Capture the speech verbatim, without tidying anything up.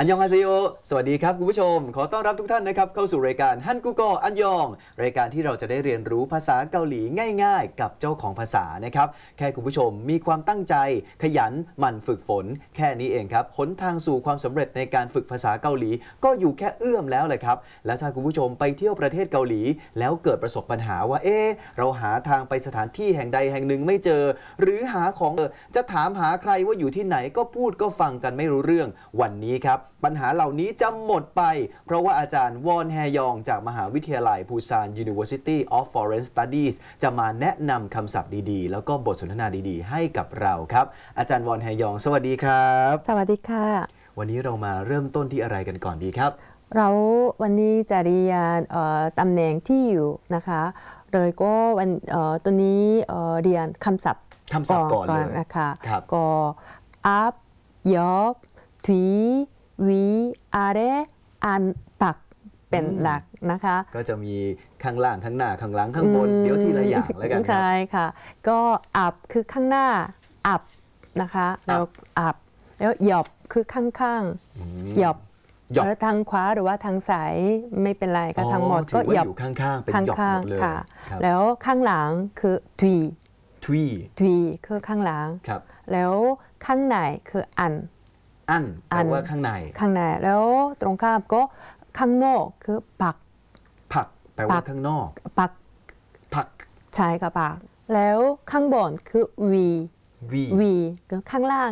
อันยองอาเซโยสวัสดีครับคุณผู้ชมขอต้อนรับทุกท่านนะครับเข้าสู่รายการฮันกูโกอันยองรายการที่เราจะได้เรียนรู้ภาษาเกาหลีง่ายๆกับเจ้าของภาษานะครับแค่คุณผู้ชมมีความตั้งใจขยันหมั่นฝึกฝนแค่นี้เองครับหนทางสู่ความสำเร็จในการฝึกภาษาเกาหลีก็อยู่แค่เอื้อมแล้วเลยครับและถ้าคุณผู้ชมไปเที่ยวประเทศเกาหลีแล้วเกิดประสบปัญหาว่าเอ๊ะเราหาทางไปสถานที่แห่งใดแห่งหนึ่งไม่เจอหรือหาของจะถามหาใครว่าอยู่ที่ไหนก็พูดก็ฟังกันไม่รู้เรื่องวันนี้ครับปัญหาเหล่านี้จะหมดไปเพราะว่าอาจารย์วอนแฮยองจากมหาวิทยาลัยปูซาน University of Foreign Studies จะมาแนะนำคำศัพท์ดีๆแล้วก็บทสนทนาดีๆให้กับเราครับอาจารย์วอนแฮยองสวัสดีครับสวัสดีค่ะวันนี้เรามาเริ่มต้นที่อะไรกันก่อนดีครับเราวันนี้จะเรียนตำแหน่งที่อยู่นะคะเลยก็วันตัวนี้เรียนคำศัพท์คำศัพท์ก่อนเลยนะคะก็อัพยอบทีวีอาเรอันปักเป็นหลักนะคะก็จะมีข้างล่างข้างหน้าข้างหลังข้างบนเดี๋ยวทีละอย่างแล้วกันครับใช่ค่ะก็อัพคือข้างหน้าอัพนะคะแล้วอัพแล้วหยอบคือข้างๆหยอบแล้วทางขวาหรือว่าทางซ้ายไม่เป็นไรก็ทั้งหมดก็หยอบอยู่ข้างๆเป็นหยอบหมดเลยค่ะแล้วข้างหลังคือทวีทวีทวีคือข้างหลังแล้วข้างในคืออันอันแปลว่าข้างในข้างในแล้วตรงข้ามก็ข้างนอกคือปักผักแปลว่าข้างนอกปักผักใช่ค่ะปักแล้วข้างบนคือวีวีวีก็ข้างล่าง